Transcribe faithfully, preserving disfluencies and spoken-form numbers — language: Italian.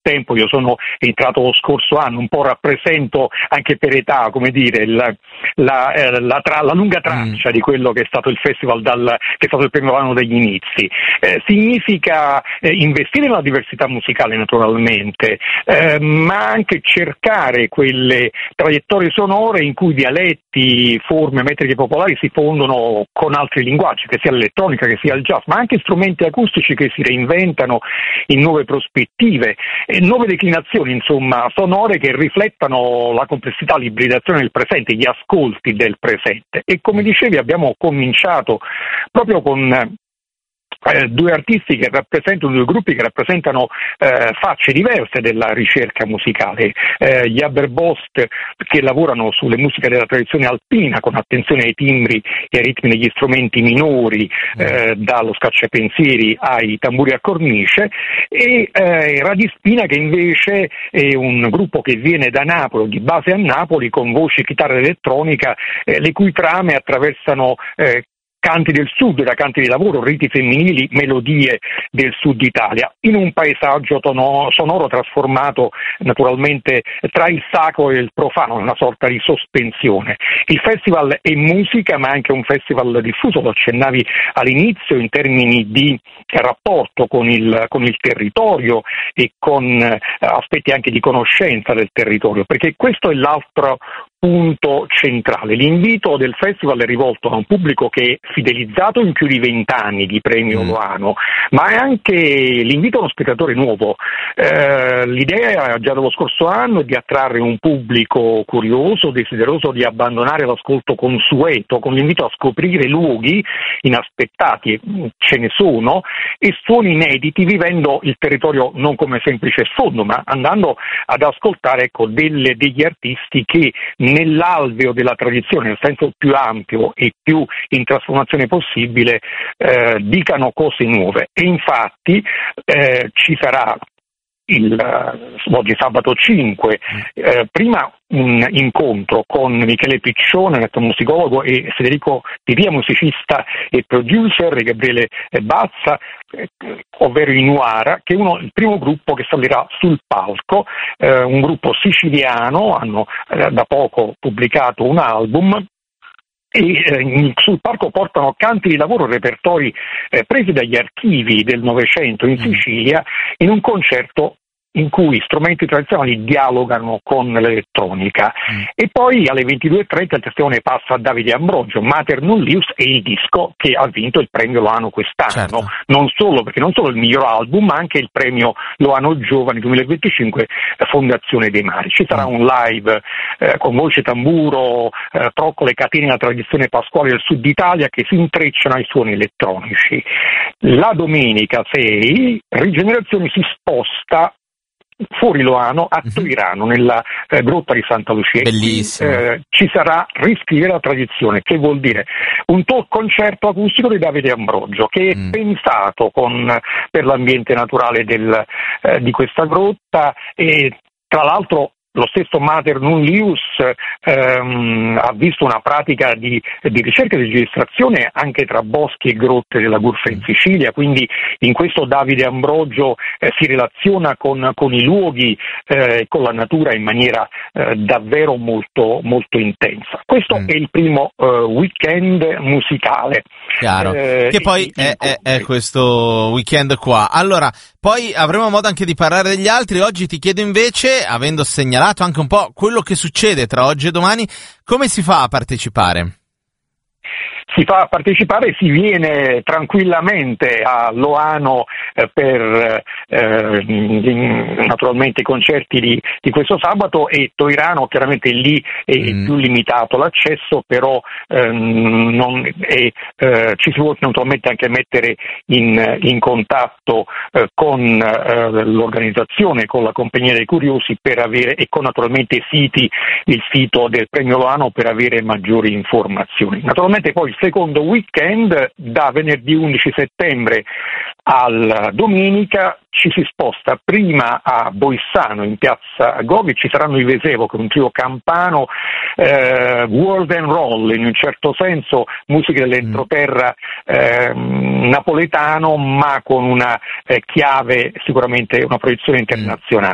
tempo, io sono entrato lo scorso anno, un po' rappresento anche per età, come dire, la, la, eh, la, tra, la lunga traccia mm. di quello che è stato il festival, dal, che è stato il primo anno degli inizi. Eh, significa eh, investire nella diversità musicale naturalmente, eh, ma anche cercare quelle traiettorie sonore in cui dialetti, forme, metriche popolari si fondono con altri linguaggi, che sia l'elettronica, che sia il jazz, ma anche strumenti acustici che si reinventano in nuove prospettive, e nuove declinazioni, insomma, sonore che riflettano la complessità, l'ibridazione del presente, gli ascolti del presente. E come dicevi, abbiamo cominciato proprio con Eh, due artisti che rappresentano, due gruppi che rappresentano eh, facce diverse della ricerca musicale, eh, gli Haber-Bosch, che lavorano sulle musiche della tradizione alpina con attenzione ai timbri e ai ritmi degli strumenti minori, eh, dallo scacciapensieri ai tamburi a cornice, e eh, Radispina, che invece è un gruppo che viene da Napoli, di base a Napoli, con voci, chitarra elettronica, eh, le cui trame attraversano eh, canti del sud, da canti di lavoro, riti femminili, melodie del sud Italia, in un paesaggio tono, sonoro trasformato naturalmente tra il sacro e il profano, una sorta di sospensione. Il festival è musica, ma anche un festival diffuso, lo accennavi all'inizio, in termini di rapporto con il, con il territorio e con eh, aspetti anche di conoscenza del territorio, perché questo è l'altro punto centrale. L'invito del festival è rivolto a un pubblico che è fidelizzato in più di vent'anni di Premio mm. Loano, ma è anche l'invito a uno spettatore nuovo. Eh, l'idea già dello scorso anno è di attrarre un pubblico curioso, desideroso di abbandonare l'ascolto consueto, con l'invito a scoprire luoghi inaspettati, ce ne sono, e suoni inediti, vivendo il territorio non come semplice sfondo, ma andando ad ascoltare, ecco, delle, degli artisti che nell'alveo della tradizione, nel senso più ampio e più in trasformazione possibile, eh, dicano cose nuove. E infatti eh, ci sarà il oggi sabato cinque, eh, prima un incontro con Michele Piccione, etnomusicologo, e Federico Pipia, musicista e producer, e Gabriele Bazza, eh, ovvero i Nuara, che è uno, il primo gruppo che salirà sul palco, eh, un gruppo siciliano, hanno eh, da poco pubblicato un album, e eh, sul palco portano canti di lavoro, repertori eh, presi dagli archivi del Novecento in Sicilia, in un concerto in cui strumenti tradizionali dialogano con l'elettronica. Mm. E poi alle ventidue e trenta il testimone passa a Davide Ambrogio, Mater Nullius, e il disco che ha vinto il premio Loano quest'anno. Certo. Non solo, perché non solo il miglior album, ma anche il premio Loano Giovani duemilaventicinque, Fondazione dei Mari. Ci sarà mm. un live eh, con voce, tamburo, eh, troccole, catene, la tradizione pasquale del sud Italia che si intrecciano ai suoni elettronici. La domenica sei, Rigenerazione si sposta fuori Loano a Toirano, mm-hmm. nella eh, grotta di Santa Lucia. Bellissimo. Qui, eh, ci sarà Riscrivere la tradizione, che vuol dire un talk concerto acustico di Davide Ambrogio, che è mm. pensato con, per l'ambiente naturale del, eh, di questa grotta, e tra l'altro lo stesso Mater Nullius ehm, ha visto una pratica di, di ricerca e di registrazione anche tra boschi e grotte della Gurfa in Sicilia, quindi in questo Davide Ambrogio eh, si relaziona con, con i luoghi e eh, con la natura in maniera eh, davvero molto, molto intensa. Questo mm. è il primo eh, weekend musicale. Chiaro, eh, che poi è, è, è questo weekend qua. Allora, poi avremo modo anche di parlare degli altri. Oggi ti chiedo invece, avendo segnalato anche un po' quello che succede tra oggi e domani, come si fa a partecipare? Si fa partecipare, si viene tranquillamente a Loano eh, per eh, in, naturalmente i concerti di, di questo sabato, e Toirano chiaramente lì è mm. più limitato l'accesso, però eh, non è, eh, ci si può naturalmente anche mettere in, in contatto eh, con eh, l'organizzazione, con la Compagnia dei Curiosi, per avere, e con naturalmente siti, il sito del Premio Loano, per avere maggiori informazioni. Naturalmente poi il secondo weekend, da venerdì undici settembre alla domenica, ci si sposta prima a Boissano, in piazza Govi. Ci saranno i Vesevo, con un trio campano, eh, world and roll, in un certo senso musica dell'entroterra eh, napoletano, ma con una eh, chiave, sicuramente una proiezione internazionale.